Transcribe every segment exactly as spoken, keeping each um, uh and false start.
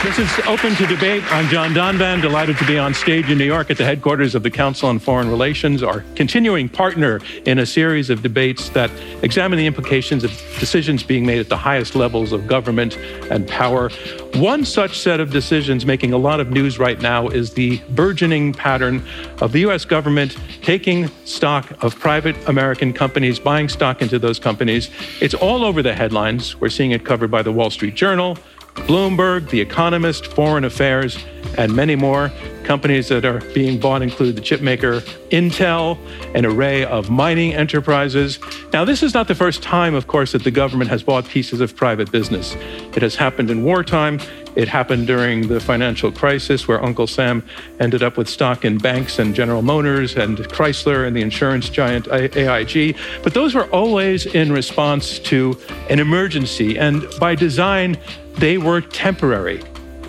This is Open to Debate. I'm John Donvan, delighted to be on stage in New York at the headquarters of the Council on Foreign Relations, our continuing partner in a series of debates that examine the implications of decisions being made at the highest levels of government and power. One such set of decisions making a lot of news right now is the burgeoning pattern of the U S government taking stock of private American companies, buying stock into those companies. It's all over the headlines. We're seeing it covered by the Wall Street Journal, Bloomberg, The Economist, Foreign Affairs, and many more. Companies that are being bought include the chipmaker Intel, an array of mining enterprises. Now, this is not the first time, of course, that the government has bought pieces of private business. It has happened in wartime. It happened during the financial crisis, where Uncle Sam ended up with stock in banks and General Motors and Chrysler and the insurance giant A I G. But those were always in response to an emergency, and by design, they were temporary.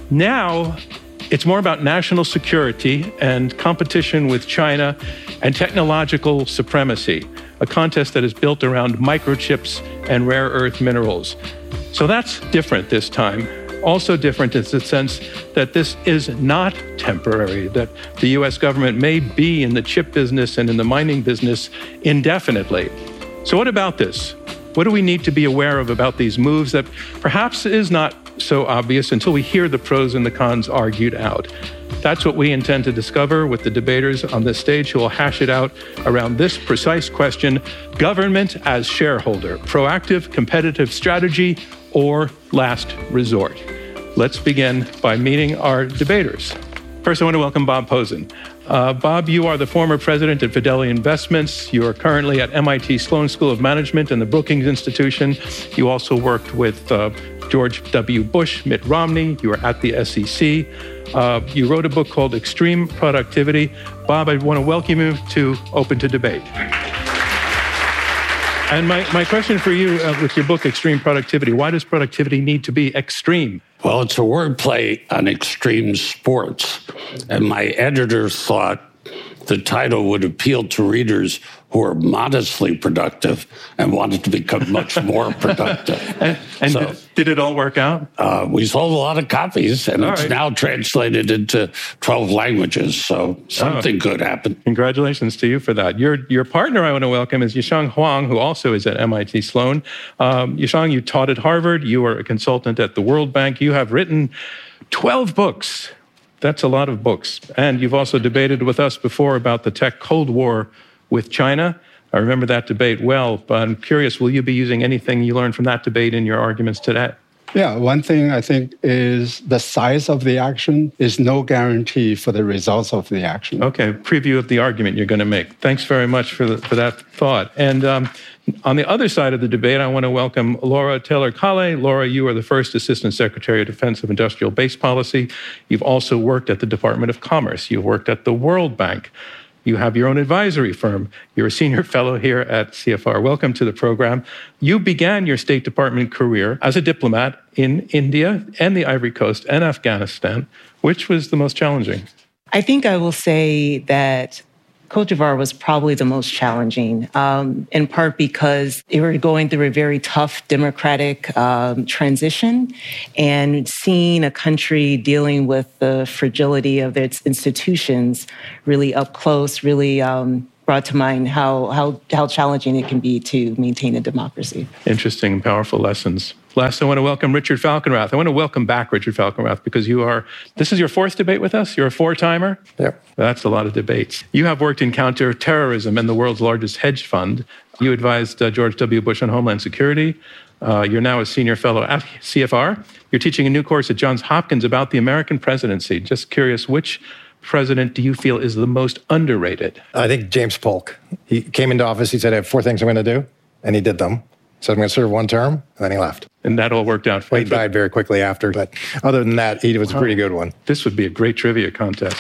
Now, it's more about national security and competition with China and technological supremacy, a contest that is built around microchips and rare earth minerals. So that's different this time. Also different in the sense that this is not temporary, that the U S government may be in the chip business and in the mining business indefinitely. So what about this? What do we need to be aware of about these moves that perhaps is not so obvious until we hear the pros and the cons argued out? That's what we intend to discover with the debaters on this stage, who will hash it out around this precise question: government as shareholder, proactive competitive strategy or last resort? Let's begin by meeting our debaters. First, I want to welcome Bob Posen. Uh, Bob, you are the former president at Fidelity Investments. You are currently at M I T Sloan School of Management and the Brookings Institution. You also worked with uh, George W. Bush, Mitt Romney. You were at the S E C. Uh, you wrote a book called Extreme Productivity. Bob, I want to welcome you to Open to Debate. And my, my question for you uh, with your book, Extreme Productivity, why does productivity need to be extreme? Well, it's a wordplay on extreme sports. And my editors thought the title would appeal to readers who are modestly productive and wanted to become much more productive. and and so, did, did it all work out? Uh, we sold a lot of copies, and all it's right. now translated into twelve languages, so something oh. good happened. Congratulations to you for that. Your your partner I want to welcome is Yisheng Huang, who also is at M I T Sloan. Um, Yisheng, you taught at Harvard. You are a consultant at the World Bank. You have written twelve books. That's a lot of books. And you've also debated with us before about the tech Cold War with China. I remember that debate well, but I'm curious, will you be using anything you learned from that debate in your arguments today? Yeah, one thing I think is the size of the action is no guarantee for the results of the action. Okay, preview of the argument you're going to make. Thanks very much for, the, for that thought. And um, on the other side of the debate, I want to welcome Laura Taylor-Kalle. Laura, you are the first Assistant Secretary of Defense of Industrial Base Policy. You've also worked at the Department of Commerce. You've worked at the World Bank. You have your own advisory firm. You're a senior fellow here at C F R. Welcome to the program. You began your State Department career as a diplomat in India and the Ivory Coast and Afghanistan. Which was the most challenging? I think I will say that Cote d'Ivoire was probably the most challenging, um, in part because they were going through a very tough democratic um, transition, and seeing a country dealing with the fragility of its institutions really up close really um, brought to mind how, how, how challenging it can be to maintain a democracy. Interesting and powerful lessons. Last, I want to welcome Richard Falkenrath. I want to welcome back Richard Falkenrath because you are, this is your fourth debate with us? You're a four-timer? Yep. That's a lot of debates. You have worked in counterterrorism and the world's largest hedge fund. You advised uh, George W. Bush on Homeland Security. Uh, you're now a senior fellow at C F R. You're teaching a new course at Johns Hopkins about the American presidency. Just curious, which president do you feel is the most underrated? I think James Polk. He came into office, he said, I have four things I'm going to do, and he did them. He said, I'm going to serve one term, and then he left. And that all worked out for you. He died very quickly after, but other than that, he was wow. a pretty good one. This would be a great trivia contest.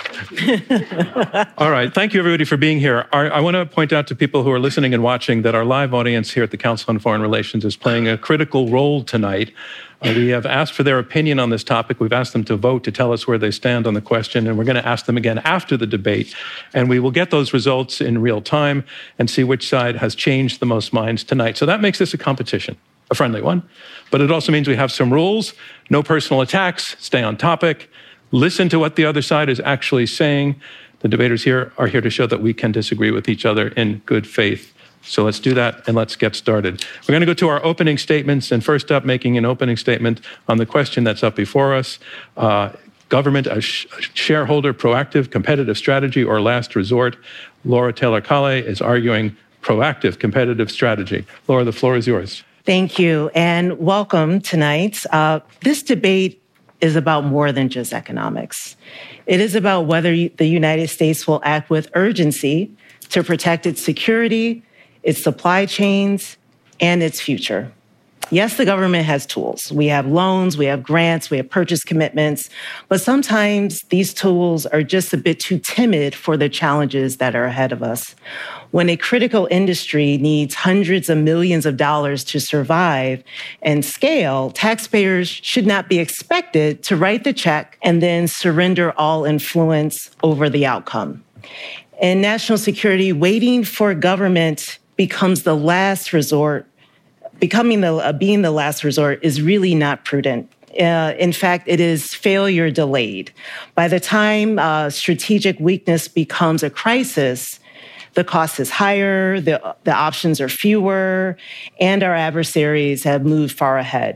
All right. Thank you, everybody, for being here. Our, I want to point out to people who are listening and watching that our live audience here at the Council on Foreign Relations is playing a critical role tonight. Uh, we have asked for their opinion on this topic. We've asked them to vote to tell us where they stand on the question, and we're going to ask them again after the debate. And we will get those results in real time and see which side has changed the most minds tonight. So that makes this a competition. a friendly one. But it also means we have some rules, no personal attacks, stay on topic, listen to what the other side is actually saying. The debaters here are here to show that we can disagree with each other in good faith. So let's do that and let's get started. We're going to go to our opening statements, and first up, making an opening statement on the question that's up before us, uh, government, a, sh- a shareholder, proactive, competitive strategy, or last resort. Laura Taylor Kalle is arguing proactive, competitive strategy. Laura, the floor is yours. Thank you, and welcome tonight. Uh, this debate is about more than just economics. It is about whether the United States will act with urgency to protect its security, its supply chains, and its future. Yes, the government has tools. We have loans, we have grants, we have purchase commitments, but sometimes these tools are just a bit too timid for the challenges that are ahead of us. When a critical industry needs hundreds of millions of dollars to survive and scale, taxpayers should not be expected to write the check and then surrender all influence over the outcome. In national security, waiting for government becomes the last resort. Becoming the uh, being the last resort is really not prudent. Uh, in fact, it is failure delayed. By the time uh, strategic weakness becomes a crisis, the cost is higher, the, the options are fewer, and our adversaries have moved far ahead.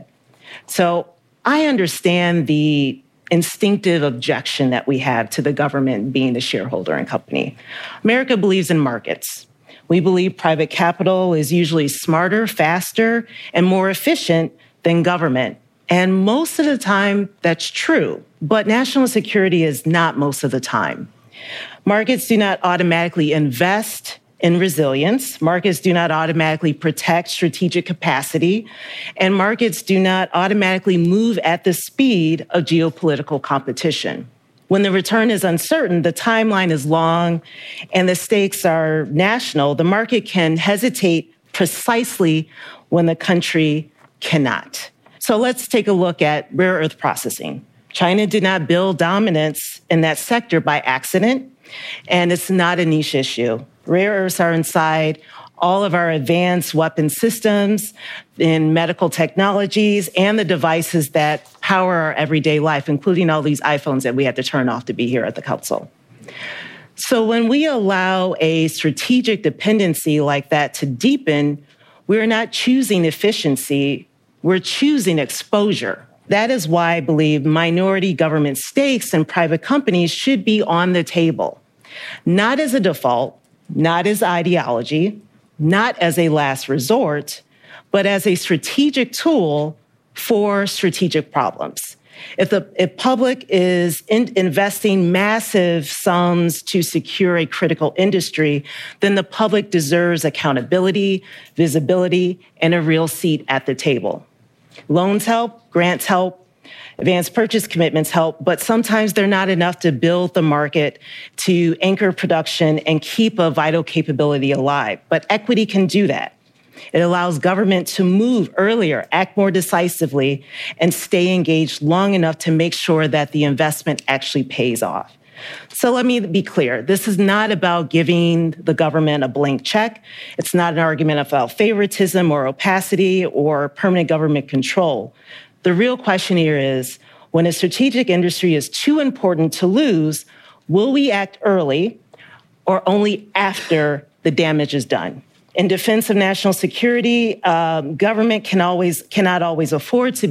So I understand the instinctive objection that we have to the government being the shareholder in company. America believes in markets. We believe private capital is usually smarter, faster, and more efficient than government. And most of the time, that's true. But national security is not most of the time. Markets do not automatically invest in resilience. Markets do not automatically protect strategic capacity. And markets do not automatically move at the speed of geopolitical competition. When the return is uncertain, the timeline is long, and the stakes are national, the market can hesitate precisely when the country cannot. So let's take a look at rare earth processing. China did not build dominance in that sector by accident, and it's not a niche issue. Rare earths are inside all of our advanced weapon systems, in medical technologies, and the devices that power our everyday life, including all these iPhones that we had to turn off to be here at the Council. So when we allow a strategic dependency like that to deepen, we're not choosing efficiency, we're choosing exposure. That is why I believe minority government stakes in private companies should be on the table, not as a default, not as ideology, not as a last resort, but as a strategic tool for strategic problems. If the if public is in, investing massive sums to secure a critical industry, then the public deserves accountability, visibility, and a real seat at the table. Loans help, grants help, advanced purchase commitments help, but sometimes they're not enough to build the market, to anchor production, and keep a vital capability alive. But equity can do that. It allows government to move earlier, act more decisively, and stay engaged long enough to make sure that the investment actually pays off. So let me be clear. This is not about giving the government a blank check. It's not an argument about favoritism or opacity or permanent government control. The real question here is, when a strategic industry is too important to lose, will we act early or only after the damage is done? In defense of national security, um, government can always, cannot always afford to